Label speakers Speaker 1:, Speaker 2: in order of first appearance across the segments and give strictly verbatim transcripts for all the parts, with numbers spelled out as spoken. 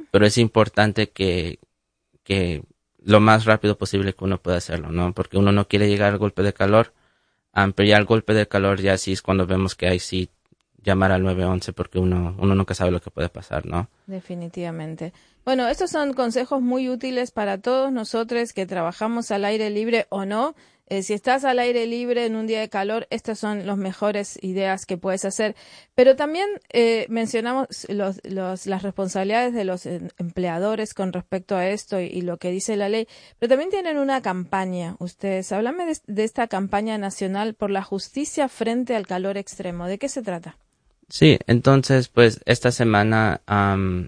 Speaker 1: pero es importante que, que lo más rápido posible que uno pueda hacerlo, ¿no? Porque uno no quiere llegar al golpe de calor, um, pero ya al golpe de calor ya sí es cuando vemos que hay sí llamar al nueve once porque uno, uno nunca sabe lo que puede pasar, ¿no?
Speaker 2: Definitivamente. Bueno, estos son consejos muy útiles para todos nosotros que trabajamos al aire libre o no. Eh, si estás al aire libre en un día de calor, estas son las mejores ideas que puedes hacer. Pero también eh, mencionamos los, los, las responsabilidades de los empleadores con respecto a esto y, y lo que dice la ley. Pero también tienen una campaña. Ustedes, háblame de, de esta campaña nacional por la justicia frente al calor extremo. ¿De qué se trata?
Speaker 1: Sí, entonces, pues, esta semana um,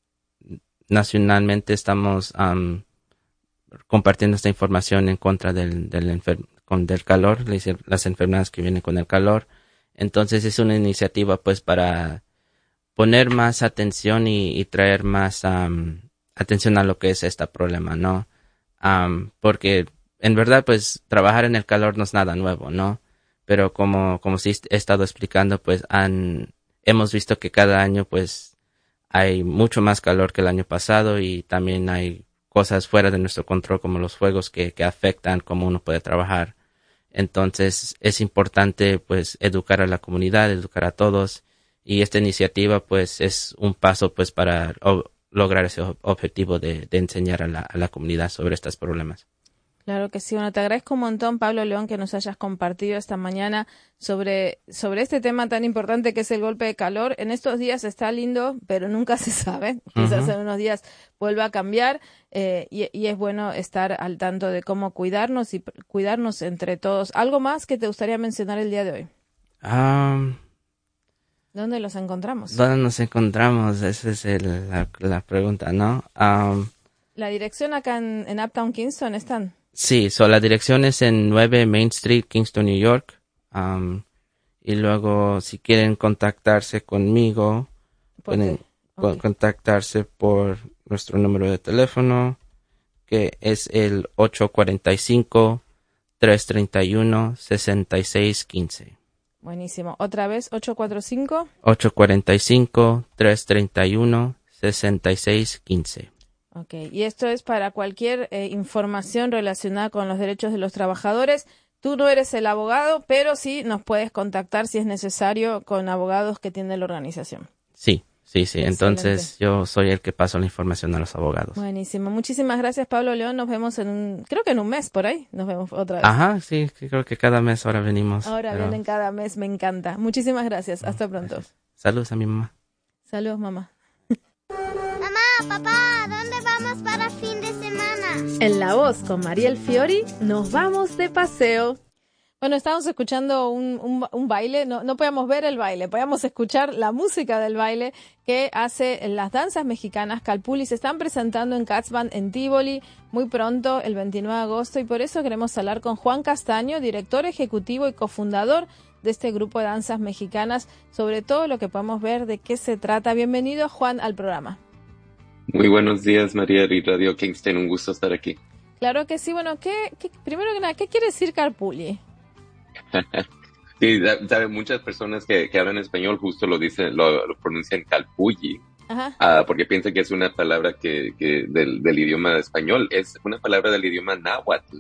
Speaker 1: nacionalmente estamos um, compartiendo esta información en contra del, del, enfer- con, del calor, las enfermedades que vienen con el calor. Entonces, es una iniciativa, pues, para poner más atención y, y traer más um, atención a lo que es este problema, ¿no? Um, porque, en verdad, pues, trabajar en el calor no es nada nuevo, ¿no? Pero como, como sí he estado explicando, pues han, hemos visto que cada año pues hay mucho más calor que el año pasado y también hay cosas fuera de nuestro control como los fuegos que, que afectan cómo uno puede trabajar. Entonces es importante pues educar a la comunidad, educar a todos y esta iniciativa pues es un paso pues para o, lograr ese objetivo de, de enseñar a la, a la comunidad sobre estos problemas.
Speaker 2: Claro que sí. Bueno, te agradezco un montón, Pablo León, que nos hayas compartido esta mañana sobre, sobre este tema tan importante que es el golpe de calor. En estos días está lindo, pero nunca se sabe. Quizás
Speaker 1: Uh-huh.
Speaker 2: en unos días vuelva a cambiar eh, y, y es bueno estar al tanto de cómo cuidarnos y cuidarnos entre todos. ¿Algo más que te gustaría mencionar el día de hoy?
Speaker 1: Um,
Speaker 2: ¿Dónde los encontramos?
Speaker 1: ¿Dónde nos encontramos? Esa es el, la, la pregunta, ¿no? Um,
Speaker 2: ¿La dirección acá en, en Uptown Kingston están?
Speaker 1: Sí, so la dirección es en nueve Main Street, Kingston, New York. Um, y luego, si quieren contactarse conmigo, pueden
Speaker 2: Okay.
Speaker 1: contactarse por nuestro número de teléfono, que es el ocho cuatro cinco, tres tres uno, seis seis uno cinco.
Speaker 2: Buenísimo. Otra vez, ocho cuatro cinco.
Speaker 1: ocho cuatro cinco, tres tres uno, seis seis uno cinco.
Speaker 2: Ok, y esto es para cualquier eh, información relacionada con los derechos de los trabajadores. Tú no eres el abogado, pero sí nos puedes contactar si es necesario con abogados que tiene la organización.
Speaker 1: Sí, sí, sí.
Speaker 2: Excelente.
Speaker 1: Entonces yo soy el que paso la información a los abogados.
Speaker 2: Buenísimo. Muchísimas gracias, Pablo León. Nos vemos en un, creo que en un mes por ahí. Nos vemos otra vez.
Speaker 1: Ajá, sí, creo que cada mes ahora venimos.
Speaker 2: Ahora
Speaker 1: pero...
Speaker 2: vienen cada mes, me encanta. Muchísimas gracias. Hasta pronto.
Speaker 1: Gracias. Saludos a mi mamá.
Speaker 2: Saludos, mamá.
Speaker 3: Mamá, papá, ¿dónde vamos para fin de semana?
Speaker 2: En La Voz con Mariel Fiori nos vamos de paseo. Bueno, estábamos escuchando un, un, un baile, no, no podíamos ver el baile, podíamos escuchar la música del baile que hace las danzas mexicanas Calpulli. Se están presentando en Catsband en Tivoli muy pronto, el veintinueve de agosto, y por eso queremos hablar con Juan Castaño, director ejecutivo y cofundador de este grupo de danzas mexicanas, sobre todo lo que podemos ver, de qué se trata. Bienvenido, Juan, al programa.
Speaker 4: Muy buenos días, María y Radio Kingston, un gusto estar aquí.
Speaker 2: Claro que sí. Bueno, ¿qué, qué, primero que nada, ¿qué quiere decir Calpulli?
Speaker 4: Sí, sabe, muchas personas que, que hablan español justo lo dicen, lo, lo pronuncian Calpulli, uh, porque piensan que es una palabra que, que del, del idioma español, es una palabra del idioma náhuatl.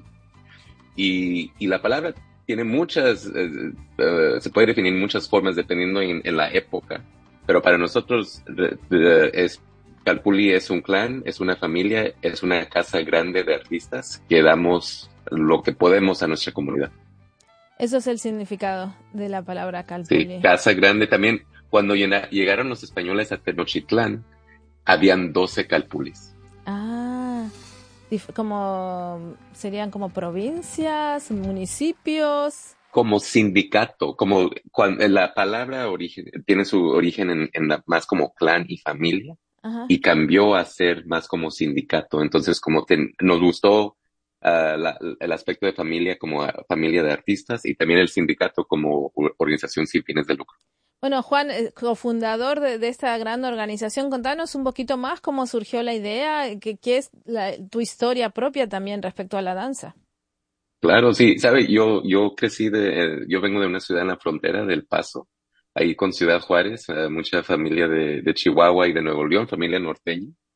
Speaker 4: Y, y la palabra tiene muchas, uh, uh, se puede definir en muchas formas dependiendo en, en la época, pero para nosotros uh, es Calpulli es un clan, es una familia, es una casa grande de artistas que damos lo que podemos a nuestra comunidad.
Speaker 2: Eso es el significado de la palabra Calpulli.
Speaker 4: Sí, casa grande también. Cuando llena, llegaron los españoles a Tenochtitlán, habían doce Calpullis.
Speaker 2: Ah, como serían como provincias, municipios.
Speaker 4: Como sindicato, como cuando la palabra origen, tiene su origen en, en la, más como clan y familia. Ajá. Y cambió a ser más como sindicato. Entonces, como te, nos gustó uh, la, el aspecto de familia como uh, familia de artistas y también el sindicato como organización sin fines de lucro.
Speaker 2: Bueno, Juan, cofundador de, de esta gran organización, contanos un poquito más cómo surgió la idea, qué, qué es la, tu historia propia también respecto a la danza.
Speaker 4: Claro, sí, sabe, yo, yo crecí de, eh, yo vengo de una ciudad en la frontera del Paso, ahí con Ciudad Juárez, uh, mucha familia de, de Chihuahua y de Nuevo León, familia norteña.